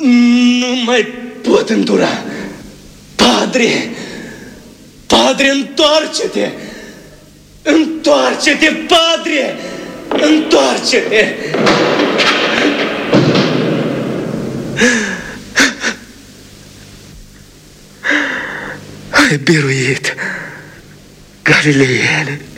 Nu mai pot îndura. Padre, Padre, întoarce-te! Întoarce-te, Padre! Întoarce-te! Ai biruit, Galileele.